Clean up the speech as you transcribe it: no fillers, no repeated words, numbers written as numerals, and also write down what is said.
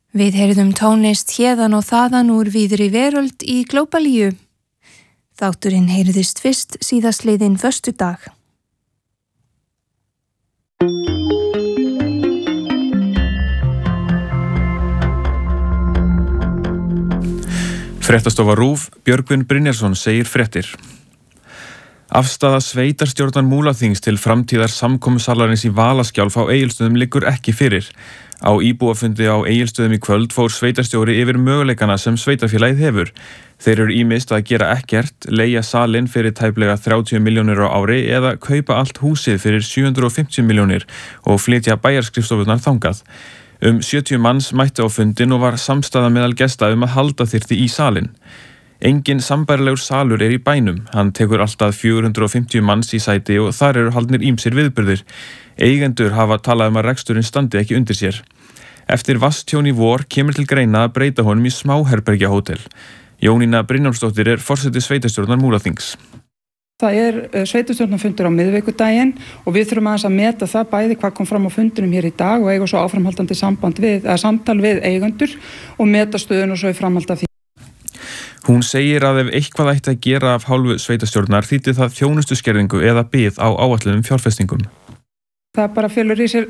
Við heyrðum tónlist héðan og þaðan úr víðri veröld í Glóbalíu. Þátturinn heyrðist fyrst síðastliðinn föstudag. Fréttastofa RÚV, Björgvin Brynjarsson segir fréttir. Afstaða sveitarstjórnar Múlaþings til framtíðar samkomusalarins í Valaskjálf á Egilsstöðum liggur ekki fyrir. Á íbúafundi á Egilsstöðum í kvöld fór sveitarstjóri yfir möguleikana sem sveitarfélagið hefur. Þeir eru ýmist að gera ekkert, leigja salinn fyrir tæplega 30 milljónir á ári eða kaupa allt húsið fyrir 750 milljónir og flytja bæjarskrifstofurnar þangað. 70 manns mættu á fundin og var samstaða meðal gesta að halda þyrfti í salinn. Engin sambærilegur salur í bænum, hann tekur alltaf 450 manns í sæti og þar eru haldnir ýmsir viðburðir. Eigendur hafa talað að reksturinn standi ekki undir sér. Eftir vatnstjón í vor kemur til greina að breyta honum í smáherbergjahótel. Jónína Brynjólfsdóttir forseti sveitarstjórnar Múlaþings. Það sveitarstjórnarfundur á miðvikudaginn og við þurfum aðeins að meta það bæði hvað kom fram á fundinum hér í dag og eiga svo áframhaldandi samtal við eigendur og meta stöðun og svo í framhald af því. Hún segir að ef eitthvað ætti að gera af hálfu sveitarstjórnar þýddi það þjónustuskerðingu eða bið á áætluðum fjárfestingum. Það bara felur í sér